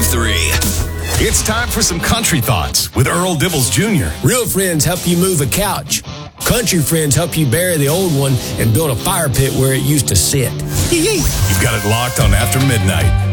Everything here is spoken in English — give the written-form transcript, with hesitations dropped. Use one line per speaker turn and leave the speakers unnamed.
93. It's time for some country thoughts with Earl Dibbles Jr.
Real friends help you move a couch. Country friends help you bury the old one and build a fire pit where it used to sit.
You've got it locked on After Midnight.